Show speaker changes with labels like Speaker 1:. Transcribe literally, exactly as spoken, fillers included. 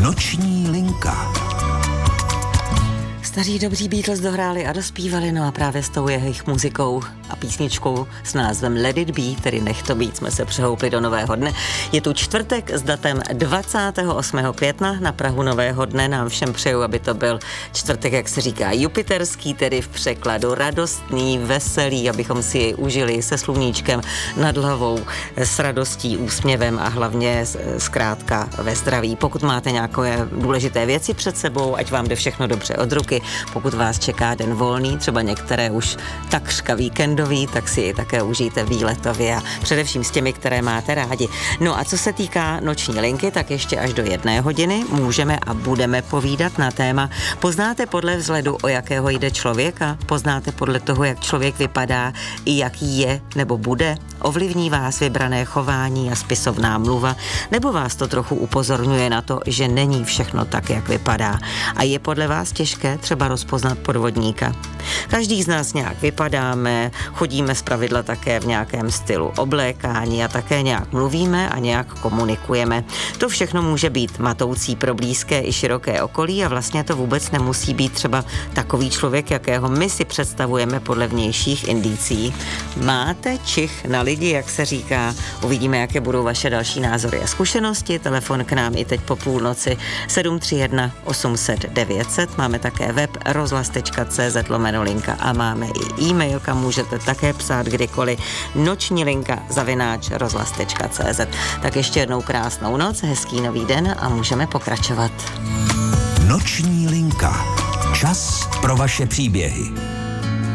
Speaker 1: Noční linka.
Speaker 2: Staří dobří Beatles dohráli a dospívali, no a právě s tou jejich muzikou a písničkou s názvem Let it be, tedy Nech to být, jsme se přehoupli do nového dne. Je tu čtvrtek s datem dvacátého osmého května, na prahu nového dne. Nám všem přeju, aby to byl čtvrtek, jak se říká, jupiterský, tedy v překladu radostný, veselý, abychom si jej užili se sluníčkem nad hlavou, s radostí, úsměvem a hlavně zkrátka ve zdraví. Pokud máte nějaké důležité věci před sebou, ať vám jde všechno dobře od ruky. Pokud vás čeká den volný, třeba některé už takřka víkendový, tak si ji také užijte výletově a především s těmi, které máte rádi. No a co se týká noční linky, tak ještě až do jedné hodiny můžeme a budeme povídat na téma: poznáte podle vzhledu, o jakého jde člověka? Poznáte podle toho, jak člověk vypadá i jaký je nebo bude? Ovlivní vás vybrané chování a spisovná mluva? Nebo vás to trochu upozorňuje na to, že není všechno tak, jak vypadá? A je podle vás těžké třeba rozpoznat podvodníka? Každý z nás nějak vypadáme, chodíme zpravidla také v nějakém stylu oblékání a také nějak mluvíme a nějak komunikujeme. To všechno může být matoucí pro blízké i široké okolí a vlastně to vůbec nemusí být třeba takový člověk, jakého my si představujeme podle vnějších indicí. Máte čich na lidi, jak se říká. Uvidíme, jaké budou vaše další názory a zkušenosti. Telefon k nám i teď po půlnoci sedm tři jedna osm set devět set. Máme také web rozhlas tečka cé zet lomeno linka a máme i e-mail, kam můžete také psát kdykoliv. Noční linka zavináč rozhlas tečka cé zet. Tak ještě jednou krásnou noc, hezký nový den a můžeme pokračovat.
Speaker 1: Noční linka. Čas pro vaše příběhy.